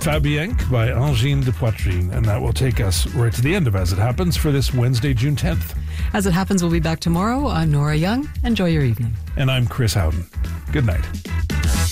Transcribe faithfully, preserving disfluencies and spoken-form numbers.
Fabienque by Angine de Poitrine. And that will take us right to the end of As It Happens for this Wednesday, June tenth. As It Happens, we'll be back tomorrow. I'm Nora Young. Enjoy your evening. And I'm Chris Howden. Good night.